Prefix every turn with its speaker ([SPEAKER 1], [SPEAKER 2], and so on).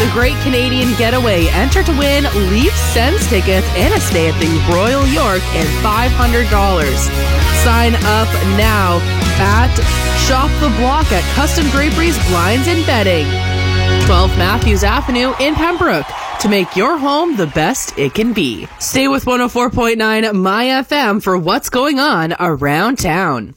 [SPEAKER 1] the Great Canadian Getaway. Enter to win Leaf Sens tickets and a stay at the Royal York and $500. Sign up now at Shop the Block at Custom Draperies, Blinds, and Bedding, 12 Matthews Avenue in Pembroke, to make your home the best it can be. Stay with 104.9 My FM for what's going on around town.